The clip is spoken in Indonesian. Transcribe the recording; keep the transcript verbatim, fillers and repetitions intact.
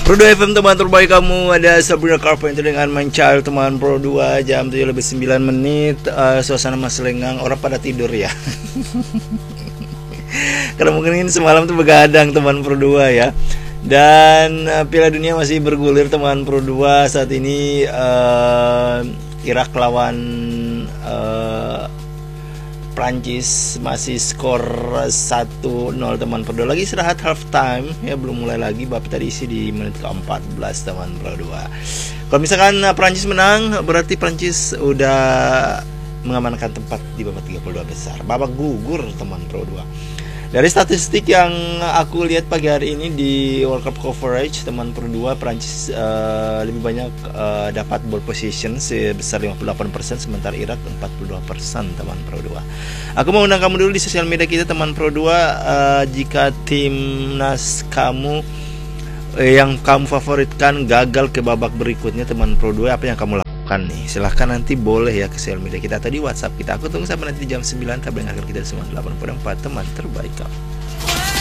Pro dua F M teman terbaik kamu, ada Sabrina Carpenter dengan My Child teman Pro dua, jam tujuh lebih sembilan menit. uh, Suasana masih lengang, orang pada tidur ya. Karena mungkin ini semalam tuh begadang teman Pro dua ya. Dan uh, Piala Dunia masih bergulir teman Pro dua saat ini. uh, Irak lawan uh, Prancis masih skor satu nol teman Pro dua. Lagi istirahat half time ya, belum mulai lagi, babak tadi isi di menit ke empat belas teman Pro dua. Kalau misalkan Prancis menang, berarti Prancis udah mengamankan tempat di babak tiga puluh dua besar. Babak gugur teman Pro dua. Dari statistik yang aku lihat pagi hari ini di World Cup coverage teman Pro dua, Prancis uh, lebih banyak uh, dapat ball position sebesar lima puluh delapan persen, sementara Irak empat puluh dua persen teman Pro dua. Aku mau undang kamu dulu di sosial media kita teman Pro dua. uh, Jika timnas kamu eh, yang kamu favoritkan gagal ke babak berikutnya teman Pro dua, apa yang kamu lakukan nih? Silahkan nanti boleh ya ke sosial media kita atau di WhatsApp kita. Aku tunggu sampai nanti jam sembilan. Tabel akan kita semua delapan puluh empat teman terbaik kamu.